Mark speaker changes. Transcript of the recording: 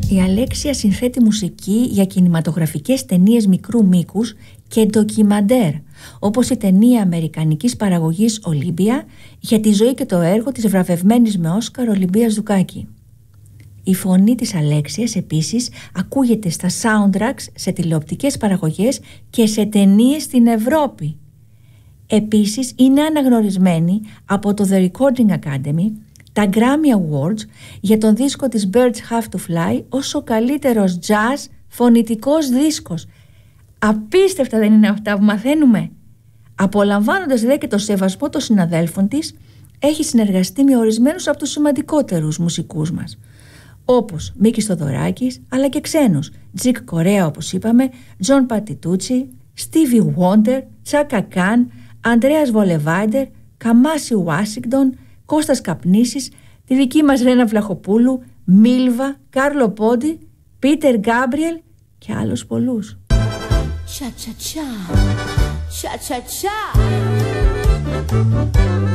Speaker 1: Η Αλέξια συνθέτει μουσική για κινηματογραφικές ταινίες μικρού μήκους και ντοκιμαντέρ, όπως η ταινία αμερικανικής παραγωγής Ολύμπια για τη ζωή και το έργο της βραβευμένης με Όσκαρ Ολυμπίας Δουκάκη. Η φωνή της Αλέξιας επίσης ακούγεται στα soundtracks σε τηλεοπτικές παραγωγές και σε ταινίες στην Ευρώπη. Επίσης είναι αναγνωρισμένη από το The Recording Academy, τα Grammy Awards, για τον δίσκο της Birds Have to Fly ως ο καλύτερος jazz φωνητικός δίσκος. Απίστευτα δεν είναι αυτά που μαθαίνουμε? Απολαμβάνοντας δε και το σεβασμό των συναδέλφων της, έχει συνεργαστεί με ορισμένους από τους σημαντικότερους μουσικούς μας, όπως Μίκης Θοδωράκης, αλλά και ξένους, Τζικ Κορέα όπως είπαμε, Τζον Πατιτούτσι, Στίβι Wonder, Τσάκα Καν, Ανδρέας Βολεβάιντερ, Καμάση Ουάσιγκτον, Κώστας Καπνίσης, τη δική μας Ρένα Βλαχοπούλου, Μίλβα, Κάρλο Πόντι, Πίτερ Γκάμπριελ και άλλους πολλούς.
Speaker 2: Cha cha cha, cha cha cha.